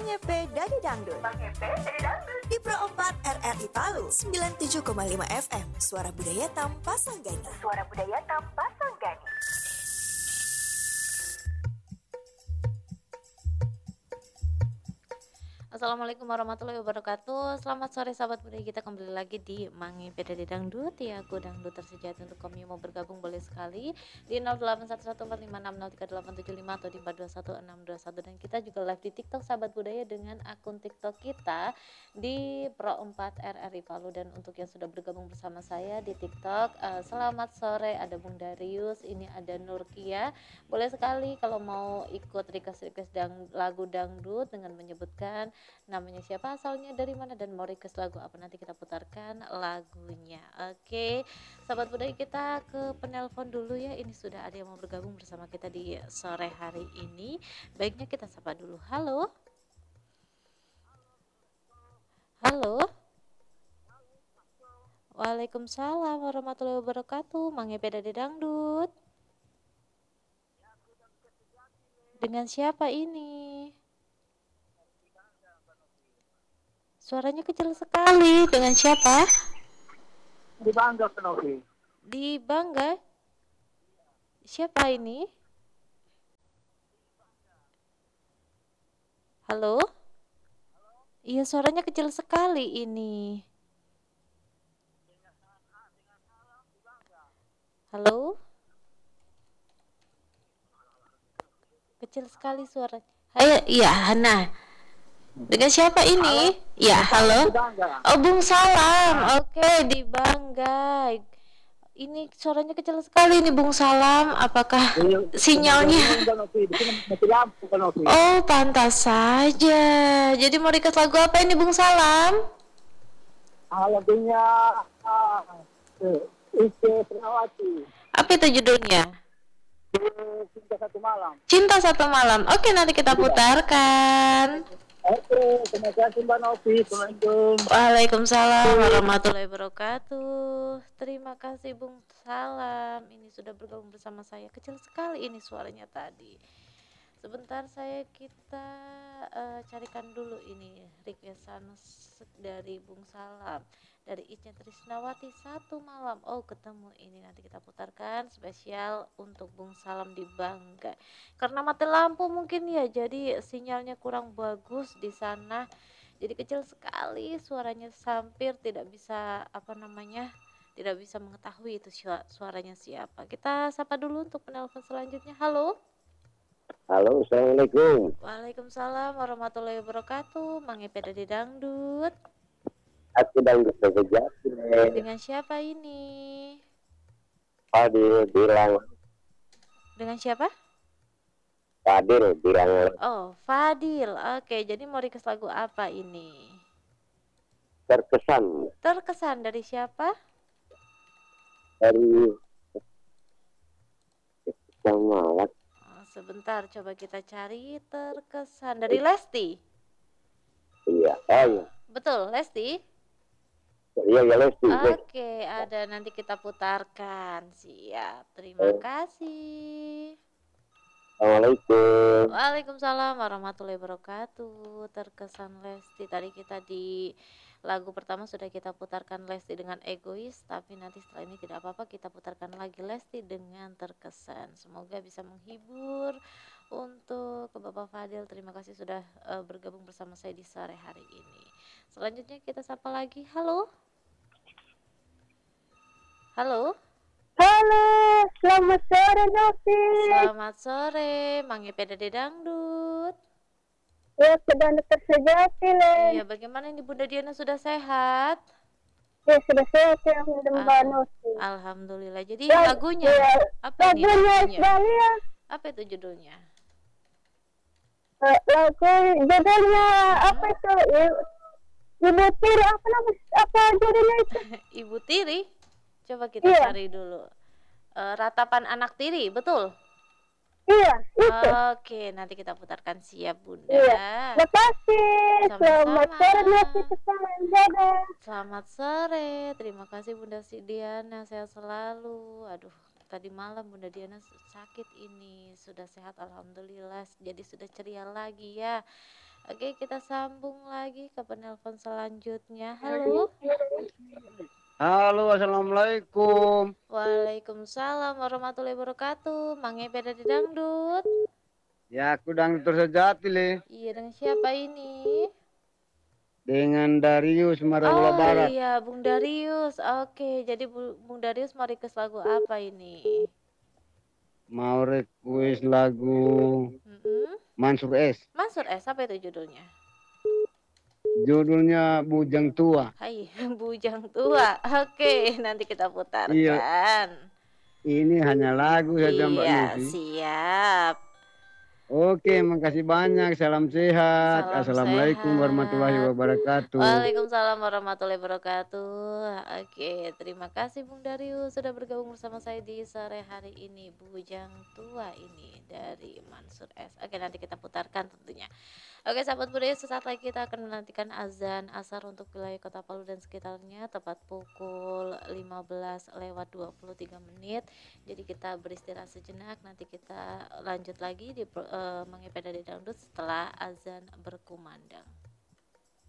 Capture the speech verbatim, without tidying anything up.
Mangepe Dadi Dangdut. Mangepe Dadi Dangdut. Di Pro empat R R I Palu, sembilan puluh tujuh koma lima F M, Suara Budaya Tampasanggani. Suara Budaya Tampasanggani. Assalamualaikum warahmatullahi wabarakatuh. Selamat sore sahabat budaya, kita kembali lagi di Mangepe Dadi Dangdut. Ya, aku dangdut tersejati. Untuk kamu yang mau bergabung boleh sekali di nol delapan satu satu empat lima enam nol tiga delapan tujuh lima atau di empat dua satu enam dua satu. Dan kita juga live di TikTok sahabat budaya dengan akun TikTok kita di Pro empat R R I Palu. Dan untuk yang sudah bergabung bersama saya di TikTok, uh, selamat sore, ada Bung Darius, ini ada Nurkia. Boleh sekali kalau mau ikut request-request dang, lagu dangdut dengan menyebutkan namanya siapa, asalnya dari mana, dan mau request lagu apa, nanti kita putarkan lagunya. Oke sahabat budaya, kita ke penelpon dulu ya. Ini sudah ada yang mau bergabung bersama kita di sore hari ini. Baiknya kita sapa dulu. Halo halo Waalaikumsalam warahmatullahi wabarakatuh. Mangepe Dadi Dangdut, dengan siapa ini? Suaranya kecil sekali. Dengan siapa? Di Bangga, Penovi. Di Bangga? Siapa ini? Halo? Iya, suaranya kecil sekali ini. Halo? Kecil sekali suaranya. Hai, iya, Hana. Dengan siapa ini? Halo? Ya, halo. Oh, Bung Salam. Oke, di Bangga. Ini suaranya kecil sekali nih Bung Salam. Apakah sinyalnya? Oh, pantas saja. Jadi mau request lagu apa ini Bung Salam? Lagunya Ike Pernawati. Apa itu judulnya? Cinta Satu Malam. Cinta Satu Malam. Oke, nanti kita putarkan. Oke, terima kasih Mbak Novi. Assalamualaikum. Waalaikumsalam warahmatullahi wabarakatuh. Terima kasih Bung Salam. Ini sudah bergabung bersama saya. Kecil sekali ini suaranya tadi. Sebentar saya kita uh, carikan dulu ini requestan dari Bung Salam, dari Ica Trisnawati, Satu Malam. Oh, ketemu ini, nanti kita putarkan spesial untuk Bung Salam di Bangga. Karena mati lampu mungkin ya, jadi sinyalnya kurang bagus di sana. Jadi kecil sekali suaranya, hampir tidak bisa apa namanya, tidak bisa mengetahui itu suaranya siapa. Kita sapa dulu untuk penelpon selanjutnya. Halo. Halo, assalamualaikum. Waalaikumsalam warahmatullahi wabarakatuh. Mangepe Dadi Dangdut. Aku dangdut tersejati. Dengan siapa ini? Fadil bilang. Dengan siapa? Fadil bilang. Oh, Fadil. Oke, jadi mau request lagu apa ini? Terkesan. Terkesan dari siapa? Dari Malat. Sebentar, coba kita cari. Terkesan dari Lesti. Iya, oh iya. Betul, Lesti? Iya, ya Lesti. Oke, ada, nanti kita putarkan. Siap, terima oh. kasih. Assalamualaikum. Waalaikumsalam warahmatullahi wabarakatuh. Terkesan Lesti. Tadi kita di lagu pertama sudah kita putarkan Lesti dengan Egois, tapi nanti setelah ini tidak apa-apa, kita putarkan lagi Lesti dengan Terkesan. Semoga bisa menghibur untuk Bapak Fadil. Terima kasih sudah uh, bergabung bersama saya di sore hari ini. Selanjutnya kita sapa lagi. Halo. Halo. Halo, selamat sore Novi. Selamat sore, Mangepe Dadi Dangdut. Ya, sedang tersejati Le. Iya, bagaimana ini Bunda Diana, sudah sehat? Ya, sudah sehat ya, Mbak Novi. Alhamdulillah. Jadi ya, lagunya ya, apa ini? Lagunya ya. Apa itu judulnya? Uh, lagu judulnya hmm. apa itu? Ibu Tiri, apa namanya? Apa judulnya itu? Ibu Tiri. Coba kita iya. cari dulu. Uh, Ratapan Anak Tiri, betul? Iya, itu. Oke, nanti kita putarkan, siap Bunda. Iya. Terima kasih. Selamat sore, Novi. Selamat sore. Terima kasih Bunda Diana, sehat selalu. Aduh, tadi malam Bunda Diana sakit ini, sudah sehat alhamdulillah. Jadi sudah ceria lagi ya. Oke, kita sambung lagi ke penelpon selanjutnya. Halo. Halo, assalamualaikum. Waalaikumsalam warahmatullahi wabarakatuh. Mang Epe dari Dangdut. Ya, aku dangdut sejati le. Iya, dengan siapa ini? Dengan Darius Marabula Oh Barat. iya, Bung Darius. Oke, jadi Bu- Bung Darius mau request lagu apa ini? Mau request lagu Mm-mm. Mansur S. Mansur S, apa itu judulnya? Judulnya Bujang Tua. Hai, Bujang Tua. Oke, nanti kita Iya, putarkan. ini hanya lagu saja Mbak Iya, Lucy. siap. Oke, makasih banyak. Salam sehat. Salam Assalamualaikum warahmatullahi sehat. wabarakatuh. Waalaikumsalam warahmatullahi wabarakatuh. Oke, terima kasih Bung Darius sudah bergabung bersama saya di sore hari ini. Bujang Tua ini dari Mansur S. Oke, nanti kita putarkan tentunya. Oke, sahabat budaya, sesaat lagi kita akan menantikan azan asar untuk wilayah Kota Palu dan sekitarnya tepat pukul lima belas lewat dua puluh tiga menit. Jadi kita beristirahat sejenak, nanti kita lanjut lagi di uh, Mang Epe dari Dangdut setelah azan berkumandang.